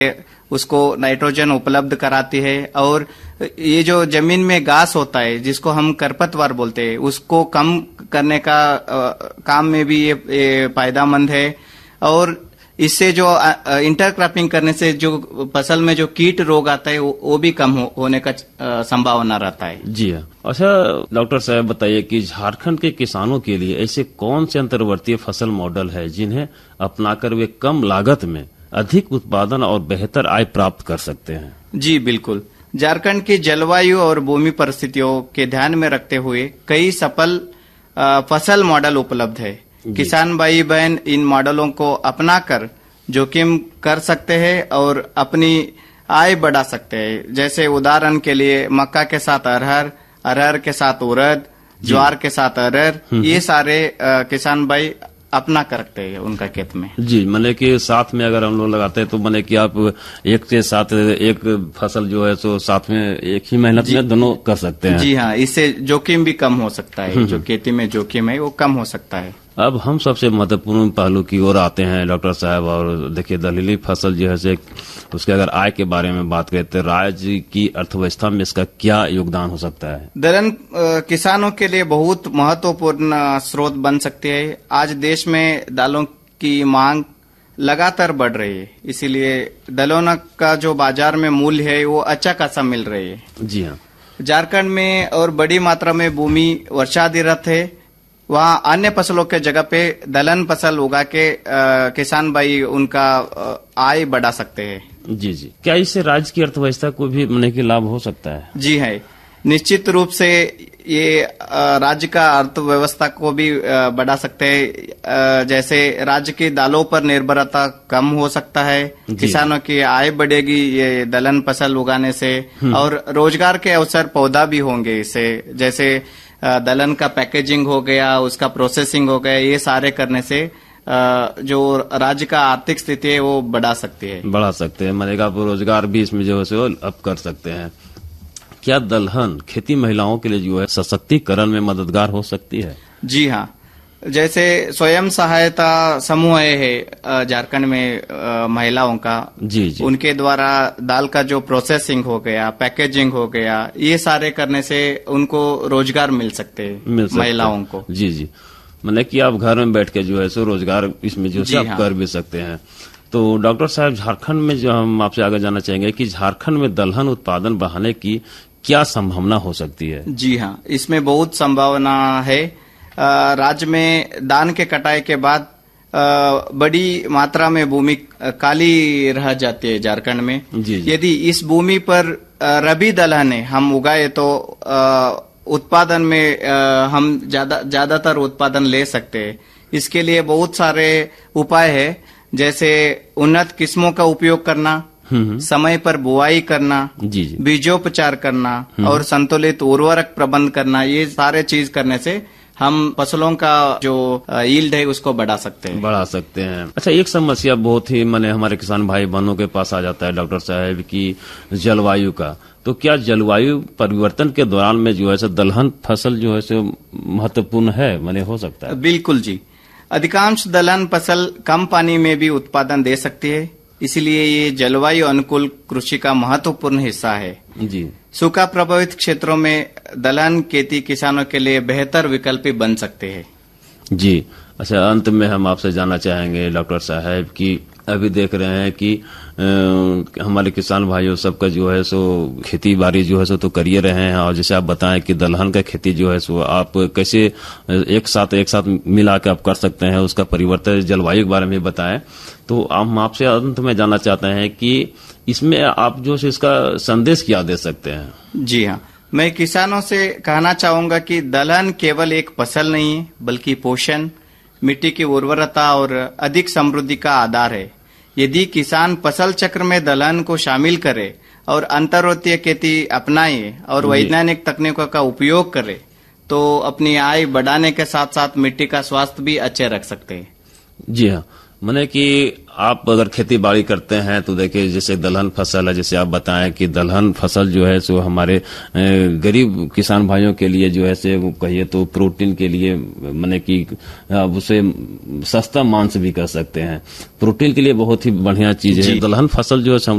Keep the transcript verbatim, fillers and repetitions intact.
उसको नाइट्रोजन उपलब्ध कराती है और ये जो जमीन में घास होता है जिसको हम खरपतवार बोलते हैं उसको कम करने का आ, काम में भी ये, ये फायदेमंद है। और इससे जो इंटरक्रॉपिंग करने से जो फसल में जो कीट रोग आता है वो, वो भी कम हो, होने का संभावना रहता है। जी हाँ। अच्छा डॉक्टर साहब बताइए कि झारखंड के किसानों के लिए ऐसे कौन से अंतर्वर्तीय फसल मॉडल है जिन्हें अपनाकर वे कम लागत में अधिक उत्पादन और बेहतर आय प्राप्त कर सकते हैं? जी बिल्कुल। झारखंड की जलवायु और भूमि परिस्थितियों के ध्यान में रखते हुए कई सफल फसल मॉडल उपलब्ध है। किसान भाई बहन इन मॉडलों को अपनाकर जोखिम कर सकते हैं और अपनी आय बढ़ा सकते हैं। जैसे उदाहरण के लिए मक्का के साथ अरहर, अरहर के साथ उड़द, ज्वार के साथ अरहर, ये सारे आ, किसान भाई अपना कर रखते हैं उनका खेत में। जी, माने कि साथ में अगर हम लोग लगाते हैं तो माने कि आप एक के साथ एक फसल जो है तो साथ में एक ही मेहनत में दोनों कर सकते हैं। जी हाँ, इससे जोखिम भी कम हो सकता है। जो खेती में जोखिम है वो कम हो सकता है। अब हम सबसे महत्वपूर्ण पहलू की ओर आते हैं डॉक्टर साहब, और देखिए दलहनी फसल जो है से उसके अगर आय के बारे में बात करें तो राज्य की अर्थव्यवस्था में इसका क्या योगदान हो सकता है? दलहन किसानों के लिए बहुत महत्वपूर्ण स्रोत बन सकती है। आज देश में दालों की मांग लगातार बढ़ रही है, इसीलिए दलहन का जो बाजार में मूल्य है वो अच्छा खासा मिल रही है। जी हाँ। झारखंड में और बड़ी मात्रा में भूमि वर्षाधिरत है, वहाँ अन्य फसलों के जगह पे दलहन फसल उगा के आ, किसान भाई उनका आय बढ़ा सकते हैं। जी जी। क्या इससे राज्य की अर्थव्यवस्था को भी मने की लाभ हो सकता है? जी है, निश्चित रूप से ये राज्य का अर्थव्यवस्था को भी बढ़ा सकते हैं। जैसे राज्य की दालों पर निर्भरता कम हो सकता है, किसानों की आय बढ़ेगी ये दलहन फसल उगाने से, और रोजगार के अवसर पैदा भी होंगे इससे। जैसे दलहन का पैकेजिंग हो गया, उसका प्रोसेसिंग हो गया, ये सारे करने से जो राज्य का आर्थिक स्थिति है वो बढ़ा सकती है बढ़ा सकते हैं मानेगा रोजगार भी इसमें जो है अप कर सकते हैं। क्या दलहन खेती महिलाओं के लिए जो है सशक्तिकरण में मददगार हो सकती है? जी हाँ, जैसे स्वयं सहायता समूह है झारखंड में महिलाओं का, जी जी, उनके द्वारा दाल का जो प्रोसेसिंग हो गया, पैकेजिंग हो गया, ये सारे करने से उनको रोजगार मिल सकते हैं महिलाओं को। जी जी, मतलब कि आप घर में बैठ के जो है सो रोजगार इसमें जो है आप कर भी सकते हैं। तो डॉक्टर साहब, झारखंड में जो हम आपसे आगे जानना चाहेंगे कि झारखंड में दलहन उत्पादन बढ़ाने की क्या संभावना हो सकती है? जी हाँ, इसमें बहुत संभावना है। राज्य में धान के कटाई के बाद बड़ी मात्रा में भूमि काली रह जाती है झारखंड में। जी जी। यदि इस भूमि पर रबी दलहन हम उगाए तो उत्पादन में हम ज्यादा ज्यादातर उत्पादन ले सकते हैं। इसके लिए बहुत सारे उपाय है, जैसे उन्नत किस्मों का उपयोग करना, समय पर बुआई करना, जी जी, बीजोपचार करना और संतुलित उर्वरक प्रबंध करना। ये सारे चीज करने से हम फसलों का जो यील्ड है उसको बढ़ा सकते हैं बढ़ा सकते हैं। अच्छा, एक समस्या बहुत ही माने हमारे किसान भाई बहनों के पास आ जाता है डॉक्टर साहब की जलवायु का। तो क्या जलवायु परिवर्तन के दौरान में जो है दलहन फसल जो है सो महत्वपूर्ण है माने हो सकता है? बिल्कुल जी, अधिकांश दलहन फसल कम पानी में भी उत्पादन दे सकती है, इसलिए ये जलवायु अनुकूल कृषि का महत्वपूर्ण हिस्सा है। जी, सूखा प्रभावित क्षेत्रों में दलहन खेती किसानों के लिए बेहतर विकल्प बन सकते हैं। जी, अच्छा, अंत में हम आपसे जानना चाहेंगे डॉक्टर साहब कि अभी देख रहे हैं कि आ, हमारे किसान भाइयों सबका जो है सो खेती बाड़ी जो है सो तो करिए रहे हैं, और जैसे आप बताएं कि दलहन का खेती जो है सो आप कैसे एक साथ एक साथ मिला के आप कर सकते हैं, उसका परिवर्तन जलवायु के बारे में बताएं। तो हम आपसे अंत में जानना चाहते हैं कि इसमें आप जो है इसका संदेश क्या दे सकते हैं? जी हाँ, मैं किसानों से कहना चाहूंगा कि दलहन केवल एक फसल नहीं है, बल्कि पोषण, मिट्टी की उर्वरता और अधिक समृद्धि का आधार है। यदि किसान फसल चक्र में दलहन को शामिल करे और अंतर्वर्तीय खेती अपनाए और वैज्ञानिक तकनीकों का उपयोग करे तो अपनी आय बढ़ाने के साथ साथ मिट्टी का स्वास्थ्य भी अच्छे रख सकते हैं। जी हाँ, माने कि आप अगर खेती बाड़ी करते हैं तो देखिए जैसे दलहन फसल है, जैसे आप बताएं कि दलहन फसल जो है सो हमारे गरीब किसान भाइयों के लिए जो है से कहिए तो प्रोटीन के लिए माने कि आप उसे सस्ता मांस भी कर सकते हैं, प्रोटीन के लिए बहुत ही बढ़िया चीज है। दलहन फसल जो है